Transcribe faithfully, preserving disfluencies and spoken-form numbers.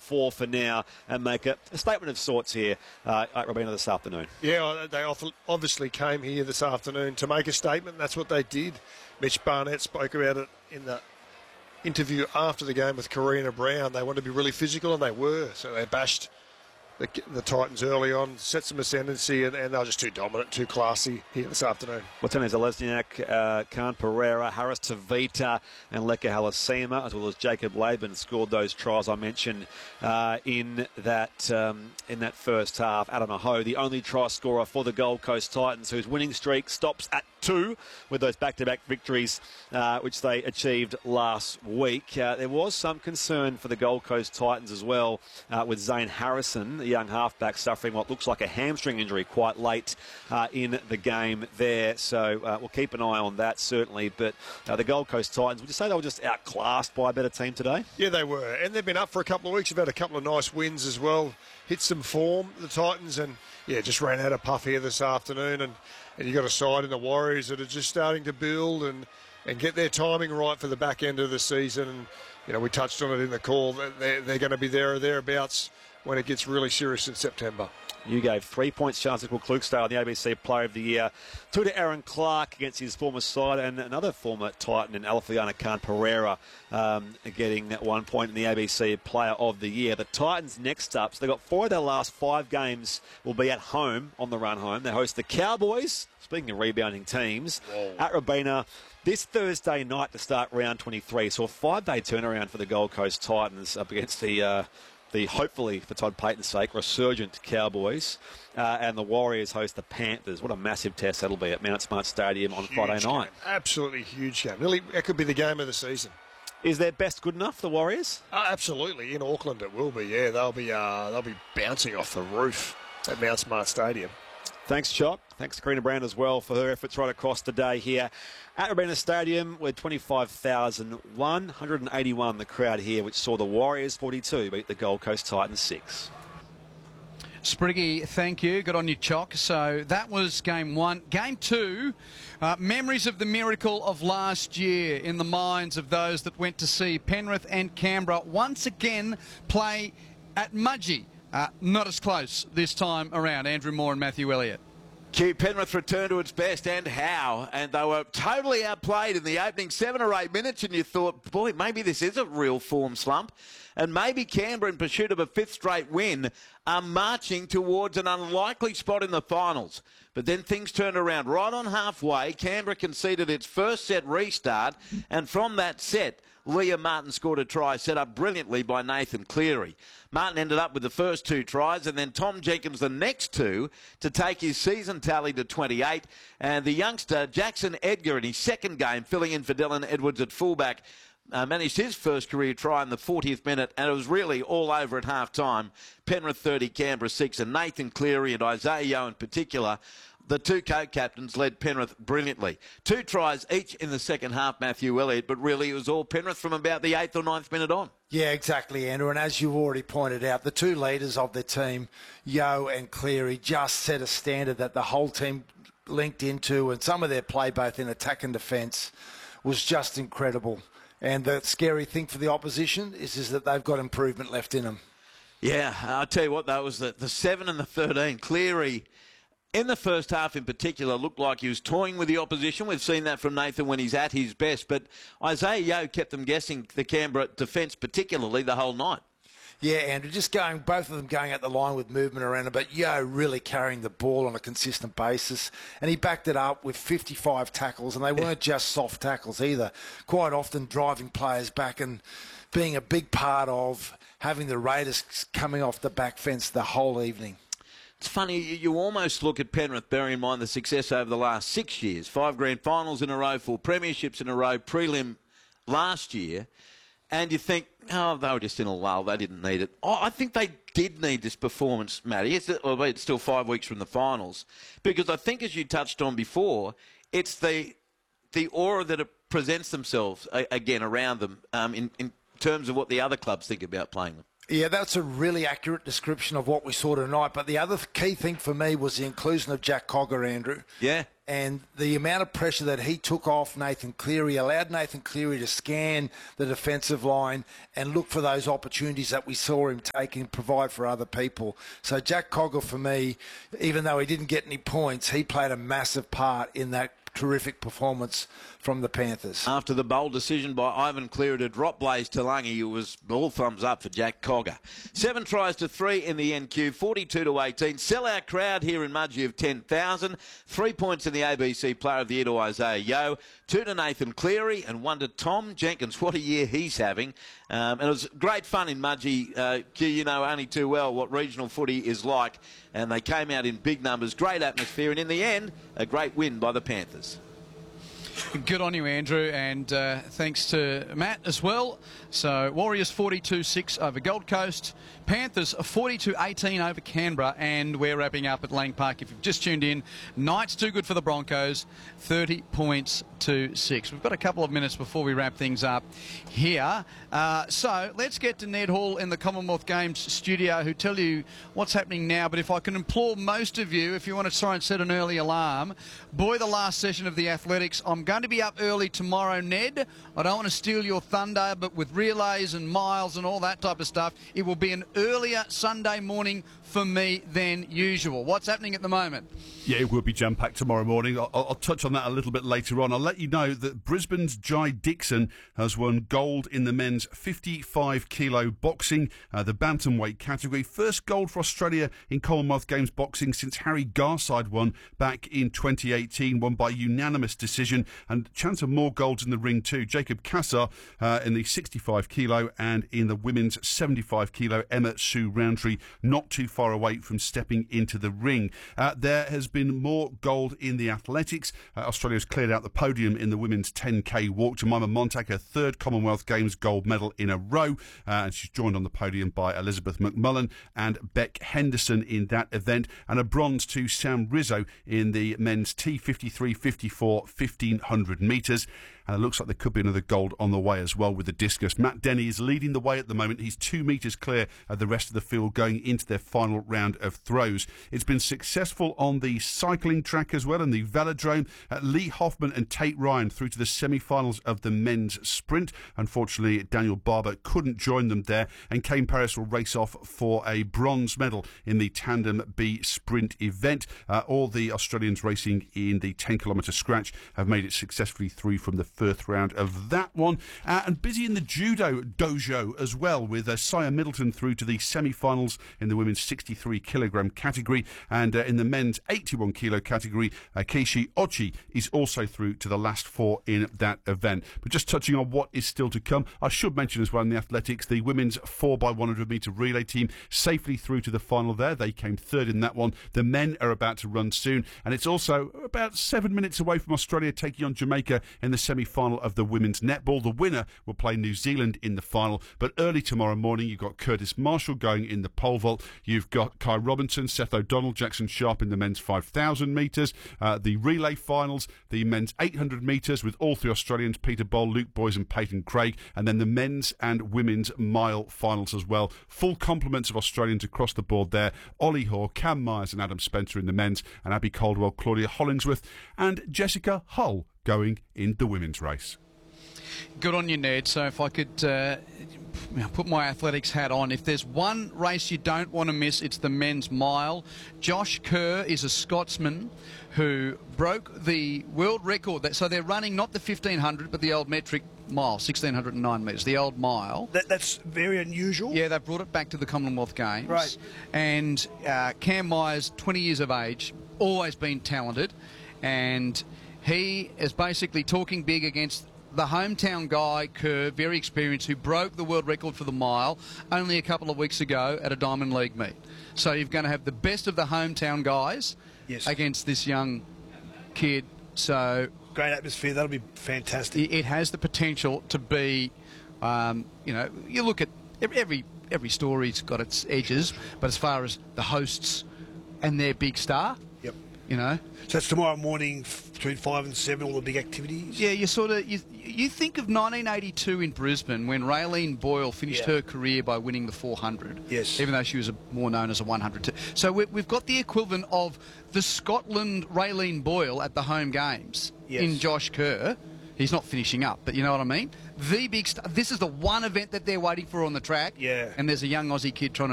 four for now and make a, a statement of sorts here uh, at Robina this afternoon. Yeah, they obviously came here this afternoon to make a statement. That's what they did. Mitch Barnett spoke about it in the interview after the game with Karina Brown. They wanted to be really physical, and they were. So they bashed the, the Titans early on, set some ascendancy, and, and they were just too dominant, too classy here this afternoon. Watene Zalesniak, uh, Khan Pereira, Harris Tavita, and Leka Halasima, as well as Jacob Laban, scored those tries I mentioned uh, in that um, in that first half. Adam Aho, the only try scorer for the Gold Coast Titans, whose winning streak stops at two with those back-to-back victories uh, which they achieved last week. Uh, there was some concern for the Gold Coast Titans as well uh, with Zane Harrison, the young halfback, suffering what looks like a hamstring injury quite late uh, in the game there. So uh, we'll keep an eye on that, certainly. But uh, the Gold Coast Titans, would you say they were just outclassed by a better team today? Yeah, they were. And they've been up for a couple of weeks. They've had a couple of nice wins as well. Hit some form, the Titans, and, yeah, just ran out of puff here this afternoon. And, and you've got a side in the Warriors that are just starting to build and, and get their timing right for the back end of the season. And, you know, we touched on it in the call. They're, they're going to be there or thereabouts when it gets really serious in September. You gave three points to Charles Klukestale, the A B C Player of the Year. Two to Aaron Clark against his former side, and another former Titan in Alafiana Khan Pereira um, getting one point in the A B C Player of the Year. The Titans next up, so they've got four of their last five games will be at home on the run home. They host the Cowboys, speaking of rebounding teams, Whoa. at Robina this Thursday night to start round twenty-three. So a five-day turnaround for the Gold Coast Titans up against the... Uh, The, hopefully, for Todd Payton's sake, resurgent Cowboys. Uh, and the Warriors host the Panthers. What a massive test that'll be at Mount Smart Stadium on huge Friday night. Game. Absolutely huge game. Really, that could be the game of the season. Is their best good enough, the Warriors? Uh, absolutely. In Auckland it will be, yeah. They'll be, uh, they'll be bouncing off the roof at Mount Smart Stadium. Thanks, Chop. Thanks to Karina Brown as well for her efforts right across the day here at Robina Stadium, with twenty-five thousand one hundred eighty-one the crowd here, which saw the Warriors forty-two beat the Gold Coast Titans six. Spriggy, thank you. Good on you, Chock. So that was game one. Game two, uh, memories of the miracle of last year in the minds of those that went to see Penrith and Canberra once again play at Mudgee. Uh, not as close this time around. Andrew Moore and Matthew Elliott. Q, Penrith returned to its best, and how. And they were totally outplayed in the opening seven or eight minutes, and you thought, boy, maybe this is a real form slump. And maybe Canberra, in pursuit of a fifth straight win, are marching towards an unlikely spot in the finals. But then things turned around. Right on halfway, Canberra conceded its first set restart, and from that set, Leah Martin scored a try set up brilliantly by Nathan Cleary. Martin ended up with the first two tries, and then Tom Jenkins the next two to take his season tally to twenty-eight. And the youngster Jackson Edgar in his second game, filling in for Dylan Edwards at fullback, Uh, managed his first career try in the fortieth minute, and it was really all over at half-time. Penrith thirty, Canberra six, and Nathan Cleary and Isaiah Yeo in particular, the two co-captains, led Penrith brilliantly. Two tries each in the second half, Matthew Elliott, but really it was all Penrith from about the eighth or ninth minute on. Yeah, exactly, Andrew. And as you've already pointed out, the two leaders of the team, Yeo and Cleary, just set a standard that the whole team linked into, and some of their play, both in attack and defence, was just incredible. And the scary thing for the opposition is, is that they've got improvement left in them. Yeah, I'll tell you what, that was the, the seven and the thirteen. Cleary, in the first half in particular, looked like he was toying with the opposition. We've seen that from Nathan when he's at his best. But Isaiah Yeo kept them guessing, the Canberra defence particularly, the whole night. Yeah, Andrew, just going, both of them going at the line with movement around it, but Yeo really carrying the ball on a consistent basis. And he backed it up with fifty-five tackles, and they weren't just soft tackles either. Quite often driving players back and being a big part of having the Raiders coming off the back fence the whole evening. It's funny, you almost look at Penrith, bearing in mind the success over the last six years. Five grand finals in a row, four premierships in a row, prelim last year. And you think, oh, they were just in a lull. They didn't need it. Oh, I think they did need this performance, Matty. It's, well, it's still five weeks from the finals. Because I think, as you touched on before, it's the the aura that it presents themselves, again, around them um, in, in terms of what the other clubs think about playing them. Yeah, that's a really accurate description of what we saw tonight. But the other key thing for me was the inclusion of Jack Cogger, Andrew. Yeah. And the amount of pressure that he took off Nathan Cleary allowed Nathan Cleary to scan the defensive line and look for those opportunities that we saw him take and provide for other people. So Jack Cogger, for me, even though he didn't get any points, he played a massive part in that terrific performance from the Panthers. After the bold decision by Ivan Cleary to drop Blaze Talangi, it was all thumbs up for Jack Cogger. Seven tries to three in the N Q, forty-two to eighteen. Sellout crowd here in Mudgee of ten thousand. Three points in the A B C Player of the Year to Isaiah Yeo. Two to Nathan Cleary and one to Tom Jenkins. What a year he's having. Um, and it was great fun in Mudgee. Uh, Q, you know only too well what regional footy is like. And they came out in big numbers, great atmosphere, and in the end, a great win by the Panthers. Good on you, Andrew, and uh, thanks to Matt as well. So Warriors forty-two six over Gold Coast, Panthers forty-two eighteen over Canberra, and we're wrapping up at Lang Park. If you've just tuned in, Knights too good for the Broncos, thirty points to six. We've got a couple of minutes before we wrap things up here. Uh, so let's get to Ned Hall in the Commonwealth Games studio, who tell you what's happening now. But if I can implore most of you, if you want to try and set an early alarm, boy, the last session of the Athletics, I'm going to be up early tomorrow, Ned. I don't want to steal your thunder, but with relays and miles and all that type of stuff, it will be an earlier Sunday morning for me than usual. What's happening at the moment? Yeah, it will be jam-packed tomorrow morning. I'll, I'll touch on that a little bit later on. I'll let you know that Brisbane's Jai Dixon has won gold in the men's fifty-five kilo boxing, uh, the bantamweight category. First gold for Australia in Commonwealth Games boxing since Harry Garside won back in twenty eighteen, won by unanimous decision, and chance of more golds in the ring too. Jacob Cassar uh, in the sixty-five kilo, and in the women's seventy-five kilo, Emma Sue Roundtree not too far away from stepping into the ring. Uh, there has been more gold in the athletics. Uh, Australia's cleared out the podium in the women's ten K walk. Jemima Montag, her third Commonwealth Games gold medal in a row, uh, and she's joined on the podium by Elizabeth McMullen and Beck Henderson in that event, and a bronze to Sam Rizzo in the men's T fifty-three fifty-four fifteen hundred metres. And it looks like there could be another gold on the way as well with the discus. Matt Denny is leading the way at the moment. He's two metres clear of the rest of the field going into their final round of throws. It's been successful on the cycling track as well, and the velodrome. Uh, Lee Hoffman and Tate Ryan through to the semi-finals of the men's sprint. Unfortunately, Daniel Barber couldn't join them there, and Kane Paris will race off for a bronze medal in the Tandem B sprint event. Uh, all the Australians racing in the ten kilometre scratch have made it successfully through from the first round of that one. Uh, and busy in the judo dojo as well, with uh, Saya Middleton through to the semi-finals in the women's sixty-three kilogram category, and uh, in the men's eighty-one kilo category, uh, Keishi Ochi is also through to the last four in that event. But just touching on what is still to come, I should mention as well in the athletics, the women's four by one hundred metre relay team safely through to the final there. They came third in that one. The men are about to run soon, and it's also about seven minutes away from Australia taking on Jamaica in the semi final of the women's netball. The winner will play New Zealand in the final. But early tomorrow morning, you've got Curtis Marshall going in the pole vault. You've got Kai Robinson, Seth O'Donnell, Jackson Sharp in the men's five thousand metres. Uh, the relay finals, the men's eight hundred metres with all three Australians, Peter Boll, Luke Boys and Peyton Craig. And then the men's and women's mile finals as well. Full complements of Australians across the board there. Ollie Hoare, Cam Myers and Adam Spencer in the men's, and Abby Caldwell, Claudia Hollingsworth and Jessica Hull going in the women's race. Good on you, Ned. So if I could uh, put my athletics hat on, if there's one race you don't want to miss, it's the men's mile. Josh Kerr is a Scotsman who broke the world record. So they're running not the fifteen hundred but the old metric mile, sixteen oh nine metres, the old mile. That, that's very unusual. Yeah, they've brought it back to the Commonwealth Games. Right. And uh, Cam Myers, twenty years of age, always been talented, and he is basically talking big against the hometown guy, Kerr, very experienced, who broke the world record for the mile only a couple of weeks ago at a Diamond League meet. So you're going to have the best of the hometown guys yes. against this young kid. So great atmosphere. That'll be fantastic. It has the potential to be, um, you know, you look at every every story's got its edges, but as far as the hosts and their big star, yep. You know. So it's tomorrow morning f- between five and seven. All the big activities. Yeah, you sort of you, you think of nineteen eighty-two in Brisbane when Raylene Boyle finished Yeah. her career by winning the four hundred. Yes. Even though she was a, more known as a one hundred. So we, we've got the equivalent of the Scotland Raylene Boyle at the home games Yes. in Josh Kerr. He's not finishing up, but you know what I mean? The big st- This is the one event that they're waiting for on the track. Yeah. And there's a young Aussie kid trying to